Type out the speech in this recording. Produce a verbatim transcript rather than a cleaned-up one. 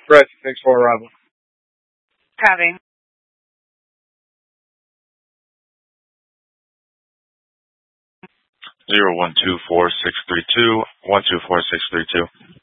Brett, six four arrival. Copy. Zero one two four six three two one two four six three two.